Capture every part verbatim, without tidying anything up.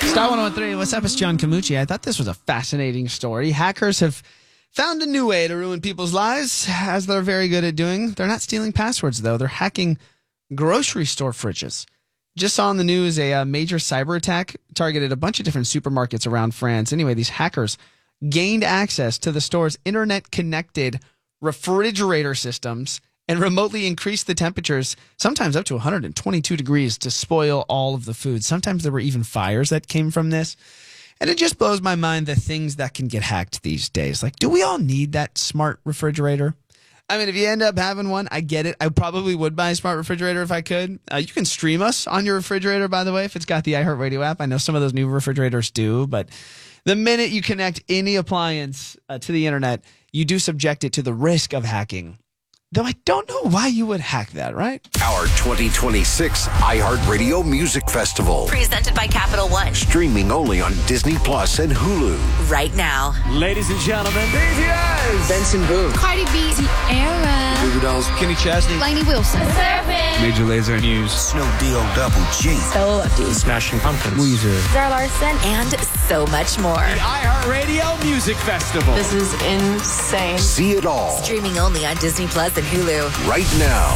Star one oh three, what's up? It's John Camucci. I thought this was a fascinating story. Hackers have found a new way to ruin people's lives, as they're very good at doing. They're not stealing passwords, though. They're hacking grocery store fridges. Just saw on the news a, a major cyber attack targeted a bunch of different supermarkets around France. Anyway, these hackers gained access to the store's internet-connected refrigerator systems and remotely increased the temperatures, sometimes up to one hundred twenty-two degrees, to spoil all of the food. Sometimes there were even fires that came from this. And it just blows my mind the things that can get hacked these days. Like, do we all need that smart refrigerator? I mean, if you end up having one, I get it. I probably would buy a smart refrigerator if I could. Uh, you can stream us on your refrigerator, by the way, if it's got the iHeartRadio app. I know some of those new refrigerators do, but the minute you connect any appliance uh, to the internet, you do subject it to the risk of hacking. Though I don't know why you would hack that, right? Our twenty twenty-six iHeartRadio Music Festival. Presented by Capital One. Streaming only on Disney Plus and Hulu. Right now. Ladies and gentlemen, B T S. Benson Boone. Cardi B. Ciara. Goo Dolls. Kenny Chesney. Lainey Wilson. Surfing. Major Lazer News. Snow D-O Double G. Stella Lefty. Smashing Pumpkins. Weezer. Zara Larson. And so much more. The iHeartRadio Music Festival. This is insane. See it all. Streaming only on Disney Plus and Hulu. Right now.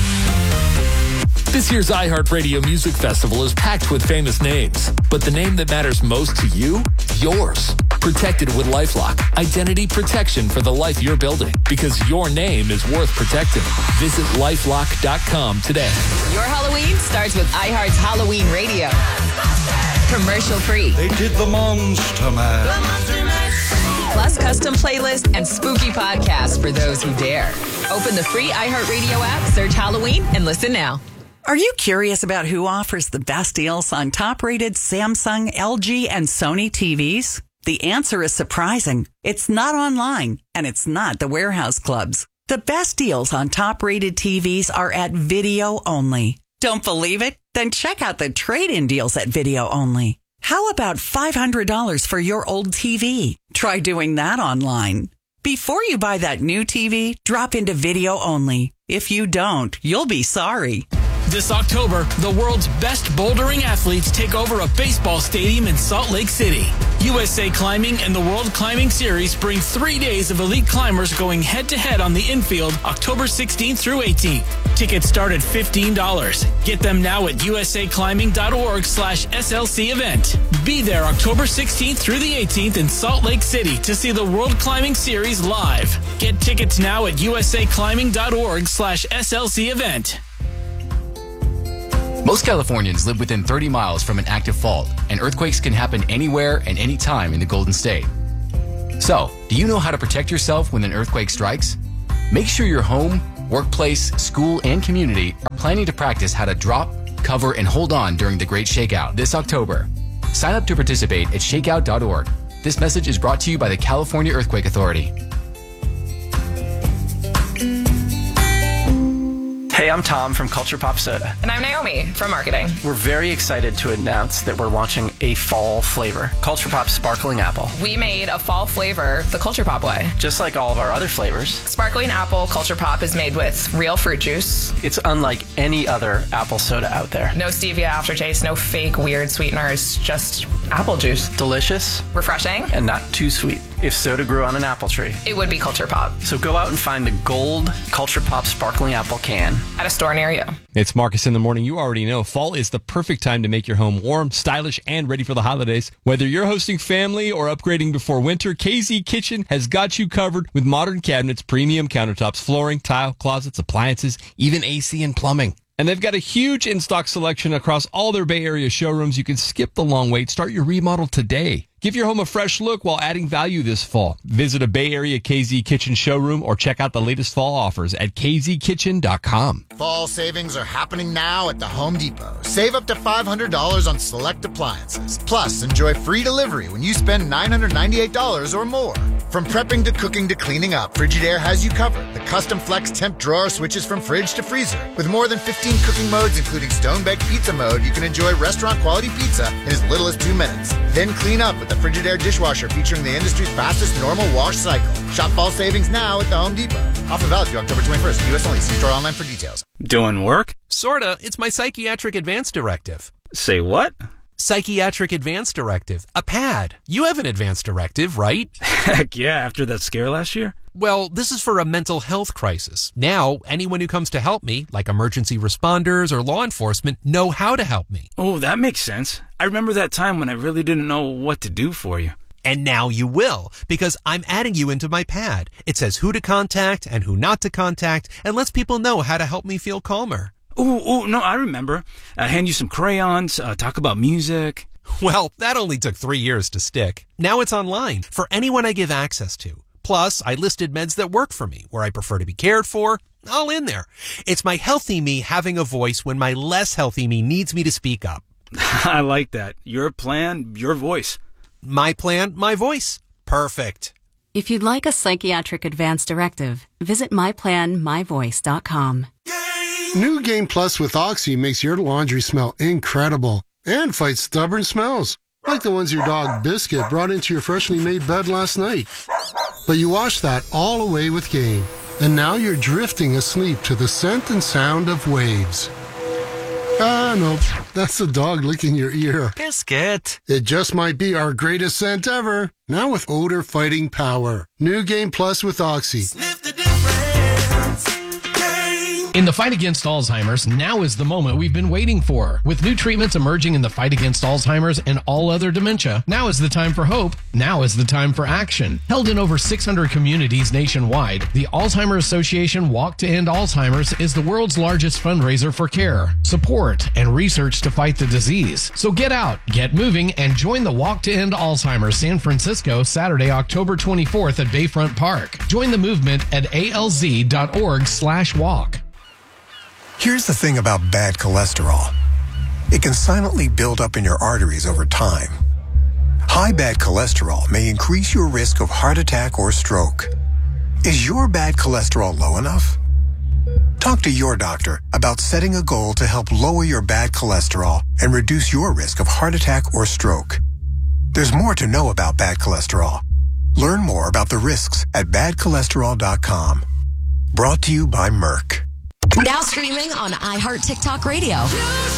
This year's iHeartRadio Music Festival is packed with famous names, but the name that matters most to you? Yours. Protected with LifeLock. Identity protection for the life you're building, because your name is worth protecting. Visit lifelock dot com today. Your Halloween starts with iHeart's Halloween Radio. Commercial free. They did the Monster Mash. Plus custom playlist and spooky podcasts for those who dare. Open the free iHeartRadio app, search Halloween, and listen now. Are you curious about who offers the best deals on top-rated Samsung, L G, and Sony T Vs? The answer is surprising. It's not online, and it's not the warehouse clubs. The best deals on top-rated T Vs are at Video Only. Don't believe it? Then check out the trade-in deals at Video Only. How about five hundred dollars for your old T V? Try doing that online. Before you buy that new T V, drop into Video Only. If you don't, you'll be sorry. This October, the world's best bouldering athletes take over a baseball stadium in Salt Lake City. U S A Climbing and the World Climbing Series bring three days of elite climbers going head-to-head on the infield October sixteenth through eighteenth. Tickets start at fifteen dollars. Get them now at usaclimbing.org slash SLC event. Be there October sixteenth through the eighteenth in Salt Lake City to see the World Climbing Series live. Get tickets now at usaclimbing.org slash SLC event. Most Californians live within thirty miles from an active fault, and earthquakes can happen anywhere and anytime in the Golden State. So, do you know how to protect yourself when an earthquake strikes? Make sure your home, workplace, school, and community are planning to practice how to drop, cover, and hold on during the Great Shakeout this October. Sign up to participate at shakeout dot org. This message is brought to you by the California Earthquake Authority. Hey, I'm Tom from Culture Pop Soda. And I'm Naomi from marketing. We're very excited to announce that we're launching a fall flavor, Culture Pop Sparkling Apple. We made a fall flavor the Culture Pop way. Just like all of our other flavors. Sparkling Apple Culture Pop is made with real fruit juice. It's unlike any other apple soda out there. No stevia aftertaste, no fake weird sweeteners, just apple juice. Delicious. Refreshing. And not too sweet. If soda grew on an apple tree, it would be Culture Pop. So go out and find the gold Culture Pop Sparkling Apple can at a store near you. It's Marcus in the Morning. You already know fall is the perfect time to make your home warm, stylish, and ready for the holidays. Whether you're hosting family or upgrading before winter, K Z Kitchen has got you covered with modern cabinets, premium countertops, flooring, tile, closets, appliances, even A C and plumbing. And they've got a huge in-stock selection across all their Bay Area showrooms. You can skip the long wait. Start your remodel today. Give your home a fresh look while adding value this fall. Visit a Bay Area K Z Kitchen showroom or check out the latest fall offers at k z kitchen dot com. Fall savings are happening now at the Home Depot. Save up to five hundred dollars on select appliances. Plus, enjoy free delivery when you spend nine hundred ninety-eight dollars or more. From prepping to cooking to cleaning up, Frigidaire has you covered. The custom flex temp drawer switches from fridge to freezer. With more than fifteen cooking modes, including stone-baked pizza mode, you can enjoy restaurant-quality pizza in as little as two minutes. Then clean up with the Frigidaire dishwasher featuring the industry's fastest normal wash cycle. Shop fall savings now at the Home Depot. Offer valid through October twenty-first. U S only. See store online for details. Doing work? Sorta. It's my psychiatric advance directive. Say what? Psychiatric Advance Directive, a pad. You have an advance directive, right? Heck yeah, after that scare last year. Well, this is for a mental health crisis. Now, anyone who comes to help me, like emergency responders or law enforcement, know how to help me. Oh, that makes sense. I remember that time when I really didn't know what to do for you. And now you will, because I'm adding you into my pad. It says who to contact and who not to contact, and lets people know how to help me feel calmer. Ooh, ooh, no, I remember. I hand you some crayons, uh, talk about music. Well, that only took three years to stick. Now it's online for anyone I give access to. Plus, I listed meds that work for me, where I prefer to be cared for. All in there. It's my healthy me having a voice when my less healthy me needs me to speak up. I like that. Your plan, your voice. My plan, my voice. Perfect. If you'd like a psychiatric advance directive, visit my plan my voice dot com. New Game Plus with Oxy makes your laundry smell incredible and fights stubborn smells, like the ones your dog Biscuit brought into your freshly made bed last night. But you washed that all away with Game, and now you're drifting asleep to the scent and sound of waves. Ah, no, that's the dog licking your ear. Biscuit. It just might be our greatest scent ever. Now with odor fighting power. New Game Plus with Oxy. In the fight against Alzheimer's, now is the moment we've been waiting for. With new treatments emerging in the fight against Alzheimer's and all other dementia, now is the time for hope. Now is the time for action. Held in over six hundred communities nationwide, the Alzheimer's Association Walk to End Alzheimer's is the world's largest fundraiser for care, support, and research to fight the disease. So get out, get moving, and join the Walk to End Alzheimer's San Francisco Saturday, October twenty-fourth at Bayfront Park. Join the movement at A L Z dot org slash walk. Here's the thing about bad cholesterol. It can silently build up in your arteries over time. High bad cholesterol may increase your risk of heart attack or stroke. Is your bad cholesterol low enough? Talk to your doctor about setting a goal to help lower your bad cholesterol and reduce your risk of heart attack or stroke. There's more to know about bad cholesterol. Learn more about the risks at bad cholesterol dot com. Brought to you by Merck. Now streaming on iHeart TikTok Radio.